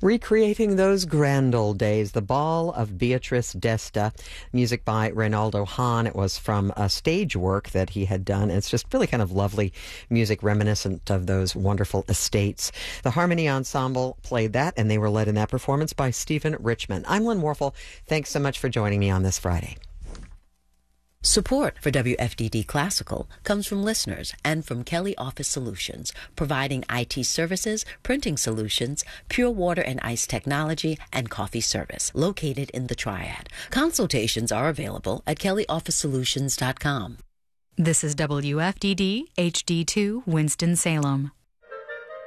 Recreating those grand old days, The Ball of Beatrice d'Este, music by Reynaldo Hahn. It was from a stage work that he had done. It's just really kind of lovely music reminiscent of those wonderful estates. The Harmony Ensemble played that, and they were led in that performance by Stephen Richman. I'm Lynn Warfel. Thanks so much for joining me on this Friday. Support for WFDD Classical comes from listeners and from Kelly Office Solutions, providing IT services, printing solutions, pure water and ice technology, and coffee service, located in the Triad. Consultations are available at kellyofficesolutions.com. This is WFDD HD2 Winston-Salem.